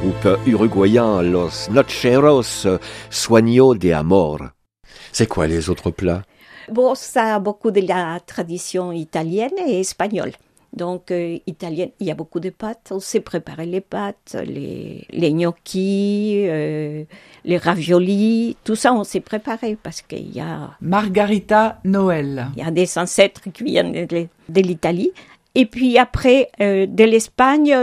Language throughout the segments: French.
groupe uruguayen Los Nocheros Sueño de Amor. C'est quoi les autres plats? Bon, ça a beaucoup de la tradition italienne et espagnole. Donc, italienne, il y a beaucoup de pâtes. On sait préparer les pâtes, les gnocchis, les raviolis. Tout ça, on sait préparer parce qu'il y a... Margarita Noël. Il y a des ancêtres qui viennent de l'Italie. Et puis après, de l'Espagne,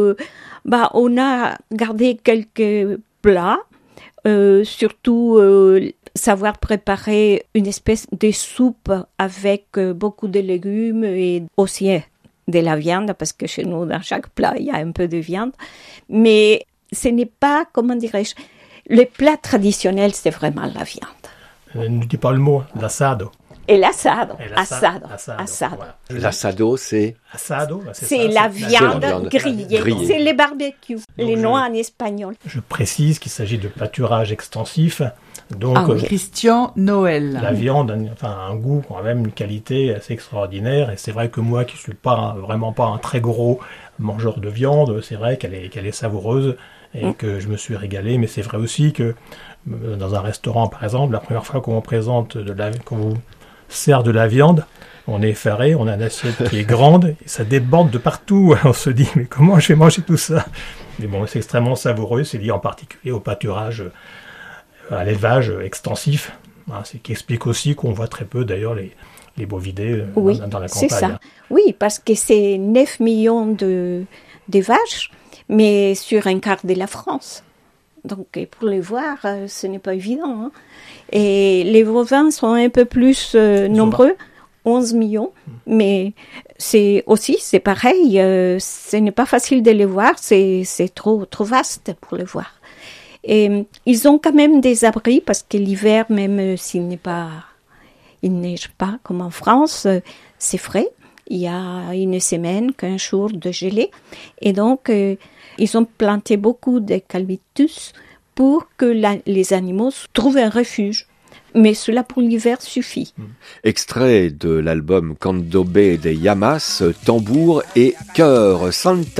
on a gardé quelques plats, surtout... savoir préparer une espèce de soupe avec beaucoup de légumes et aussi de la viande, parce que chez nous, dans chaque plat, il y a un peu de viande. Mais ce n'est pas, comment dirais-je, le plat traditionnel, c'est vraiment la viande. Ne dis pas le mot, l'assado. Et l'assado. Assado. Voilà. L'assado, c'est... Assado, c'est la viande grillée. C'est les barbecues, les noix en espagnol. Je précise qu'il s'agit de pâturage extensif. Donc, Christian Noël. La viande a un goût, quand même une qualité assez extraordinaire. Et c'est vrai que moi, qui suis vraiment pas un très gros mangeur de viande, c'est vrai qu'elle est savoureuse et que je me suis régalé. Mais c'est vrai aussi que dans un restaurant, par exemple, la première fois qu'on qu'on vous sert de la viande, on est effaré, on a une assiette qui est grande et ça déborde de partout. On se dit, mais comment je vais manger tout ça? Mais bon, c'est extrêmement savoureux. C'est lié en particulier au pâturage, à l'élevage extensif, ce qui explique aussi qu'on voit très peu d'ailleurs les bovidés dans la campagne. C'est ça. Oui, parce que c'est 9 millions de vaches, mais sur un quart de la France. Donc pour les voir, ce n'est pas évident. Hein. Et les bovins sont un peu plus nombreux, 11 millions, mais c'est pareil, ce n'est pas facile de les voir, c'est trop vaste pour les voir. Et ils ont quand même des abris parce que l'hiver, même s'il neige pas comme en France, c'est frais. Il y a une semaine, 15 jours de gelée. Et donc, ils ont planté beaucoup d'eucalyptus pour que les animaux trouvent un refuge. Mais cela pour l'hiver suffit. Extrait de l'album Candombe de Llamas, tambour et chœur, Santa